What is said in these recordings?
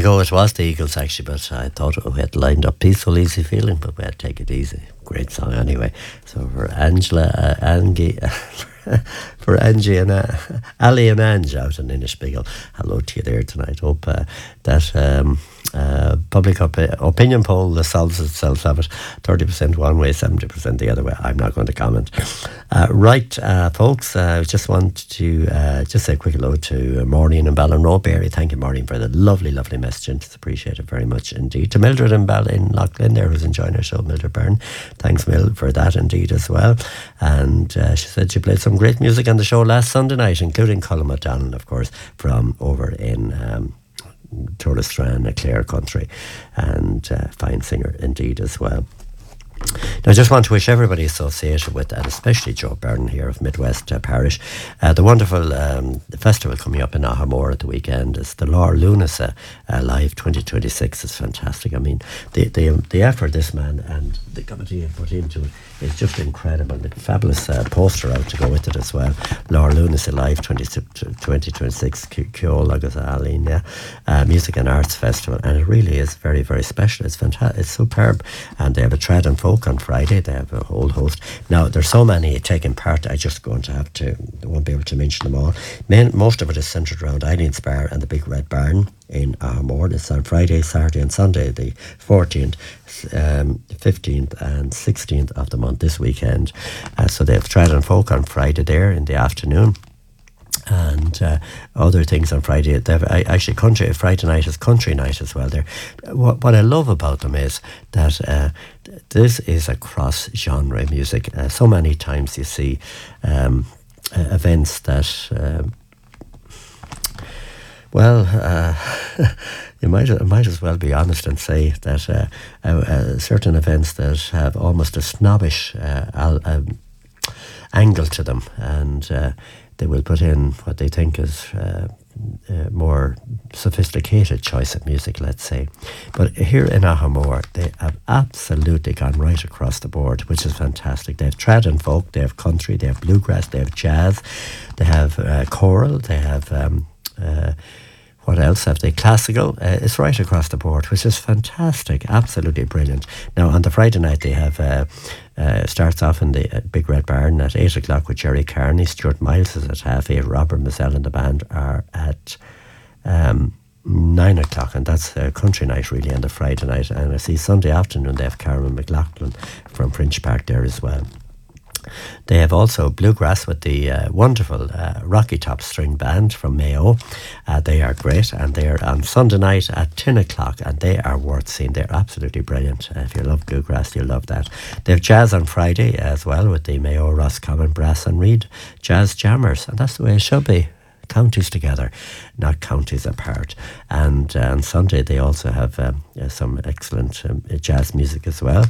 ago it was the Eagles actually, but I thought we had lined up Peaceful Easy Feeling, but we had to take it easy. Great song anyway. So for Angela, Angie, for Angie and Ali and Ange out in Inishbigel, hello to you there tonight. Hope that public opinion poll solves itself, have it 30% one way, 70% the other way. I'm not going to comment. Right, folks, I just want to just say a quick hello to Maureen and Ballinrobe. Barry, thank you, Maureen, for the lovely message, and it's appreciated very much indeed. To Mildred and in Loughlin there, who's enjoying our show, Mildred Byrne, thanks Mil for that indeed as well. And she said she played some great music on the show last Sunday night, including Colin McDonald, of course, from over in Turlestrane, Clare country, and fine singer indeed as well. Now, I just want to wish everybody associated with, and especially Joe Byrne here of Midwest Parish, the wonderful festival coming up in Ahamore at the weekend is the Lár Luainne Live 2026. It's fantastic. I mean, the effort this man and the committee have put into it is just incredible. The fabulous poster out to go with it as well. Lár Luainne Live 2026, Ceol agus Aline, Music and Arts Festival, and it really is very, very special. It's fantastic. It's superb, and they have a trad and folk on Friday. They have a whole host. Now, there's so many taking part, I just going to have to, I won't be able to mention them all. Most of it is centred around Eileen's Bar and the Big Red Barn in Ahamore. It's on Friday, Saturday and Sunday, the 14th, 15th and 16th of the month this weekend. So they have trad and folk on Friday there in the afternoon. And other things on Friday. They have actually Friday night is country night as well. There, what I love about them is that this is a cross-genre music. So many times you see events that, you might as well be honest and say that certain events that have almost a snobbish angle to them, and they will put in what they think is more sophisticated choice of music, let's say. But here in Ahamore, they have absolutely gone right across the board, which is fantastic. They have trad and folk, they have country, they have bluegrass, they have jazz, they have choral, they have what else have they? Classical. It's right across the board, which is fantastic. Absolutely brilliant. Now, on the Friday night, they have starts off in the Big Red Barn at 8 o'clock with Jerry Carney. Stuart Miles is at 8:30. Robert Mazzell and the band are at 9 o'clock, and that's a country night really on the Friday night. And I see Sunday afternoon they have Carmen McLaughlin from Fringe Park there as well. They have also bluegrass with the wonderful Rocky Top String Band from Mayo. They are great, and they are on Sunday night at 10 o'clock, and they are worth seeing. They're absolutely brilliant. If you love bluegrass, you'll love that. They have jazz on Friday as well with the Mayo Roscommon Brass and Reed Jazz Jammers, and that's the way it should be. Counties together, not counties apart. And on Sunday they also have some excellent jazz music as well.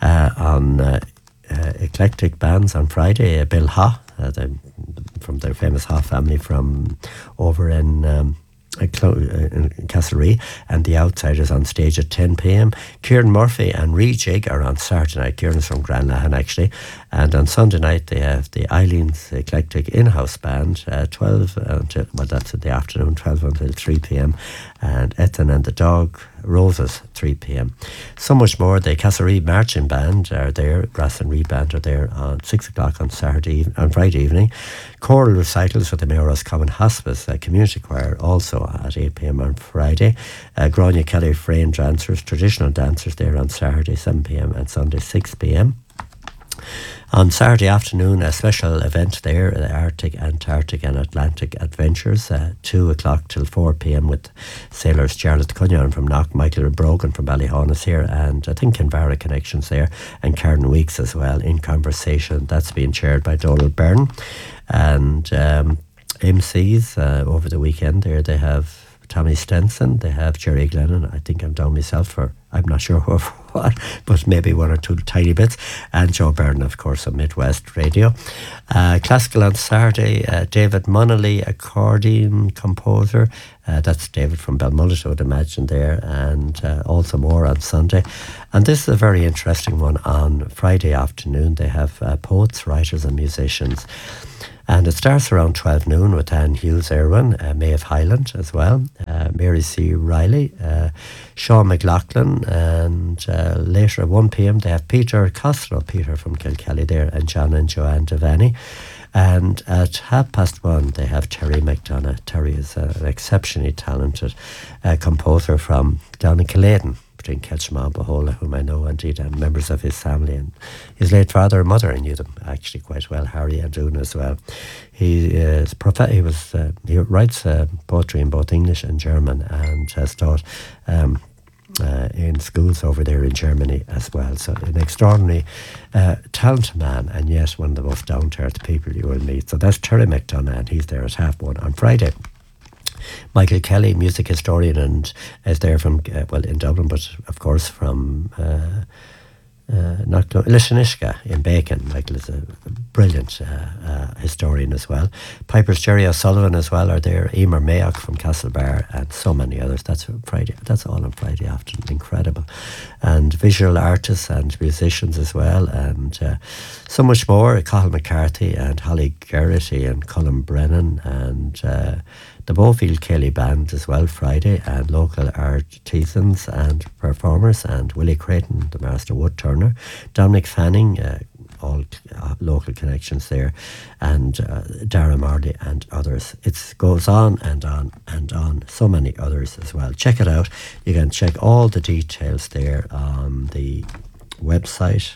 On eclectic bands on Friday, Bill Ha, from their famous Ha family from over in Castlereagh, and the Outsiders on stage at 10 p.m. Kieran Murphy and Rejig are on Saturday night. Kieran's from Granlahan actually, and on Sunday night they have the Eileen's Eclectic in-house band 12 until, well, that's in the afternoon, 12 until 3 p.m. and Ethan and the Dog Roses 3 p.m. So much more. The Castlereagh Marching Band are there. Grass and Reed Band are there on 6 o'clock on Friday evening. Choral recitals with the Mayo Roscommon Hospice Community Choir also at 8 p.m. on Friday. Grania Kelly Frame dancers, traditional dancers there on Saturday 7 p.m. and Sunday 6 p.m. On Saturday afternoon, a special event there, the Arctic, Antarctic and Atlantic Adventures, 2 o'clock till 4 p.m. with sailors Charlotte Cunningham from Knock, Michael Brogan from Ballyhon is here, and I think Kinvara Connections there, and Karen Weeks as well in conversation. That's being chaired by Donald Byrne. And MCs over the weekend there, they have Tommy Stenson, they have Jerry Glennon. I think I'm down myself for, I'm not sure who for what, but maybe one or two tiny bits. And Joe Byrne, of course, on Midwest Radio. Classical on Saturday, David Munnelly, accordion composer. That's David from Belmullet, I would imagine there. And also more on Sunday. And this is a very interesting one on Friday afternoon. They have poets, writers and musicians. And it starts around 12 noon with Anne Hughes Irwin, Maeve Highland as well, Mary C. Riley, Sean McLaughlin, and later at 1 p.m. they have Peter Costello, Peter from Kilkelly there, and John and Joanne Devaney. And at 1:30 they have Terry McDonough. Terry is an exceptionally talented composer from down in Killaden, between Ketchum and Bohola, whom I know indeed, and members of his family, and his late father and mother. I knew them actually quite well, Harry and Una as well. He writes poetry in both English and German, and has taught in schools over there in Germany as well. So an extraordinary talented man, and yet one of the most down-to-earth people you will meet. So that's Terry McDonough, and he's there at 1:30 on Friday. Michael Kelly, music historian, and is there from, in Dublin, but of course from Lishanishka in Bacon. Michael is a brilliant historian as well. Piper's Jerry O'Sullivan as well are there. Emer Mayock from Castlebar, and so many others. That's Friday. That's all on Friday afternoon. Incredible. And visual artists and musicians as well, and so much more. Cathal McCarthy and Holly Garrity and Colin Brennan, and the Beaufield Kelly Band as well Friday, and local artisans and performers, and Willie Creighton, the master wood turner, Dominic Fanning, all local connections there, and Dara Marley and others. It goes on and on and on. So many others as well. Check it out. You can check all the details there on the website.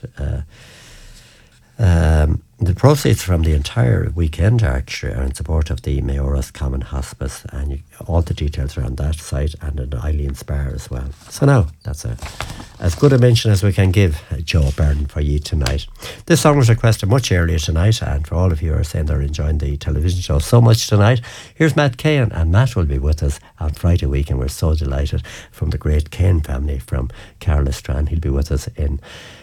The proceeds from the entire weekend actually are in support of the Mayoras Common Hospice, and all the details are on that site, and in Eileen's Bar as well. So now, that's as good a mention as we can give Joe Byrne for you tonight. This song was requested much earlier tonight, and for all of you who are saying they're enjoying the television show so much tonight, here's Matt Cahan, and Matt will be with us on Friday week, and we're so delighted, from the great Cahan family from Carlisstrand. He'll be with us in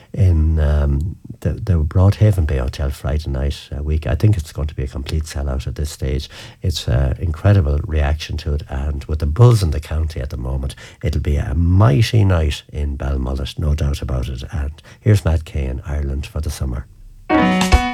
the Broadhaven Bay Hotel Friday night week. I think it's going to be a complete sellout at this stage. It's an incredible reaction to it, and with the buzz in the county at the moment, it'll be a mighty night in Balmullet, no doubt about it. And here's Matt Cahan, Ireland for the Summer.